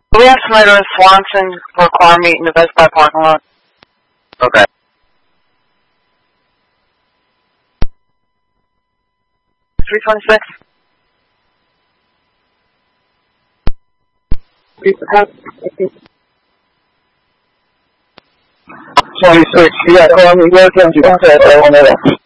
We have somebody in Swanson for a car meet in the Best Buy parking lot. Okay. $326. 26, yeah, call me, welcome to contact, I want to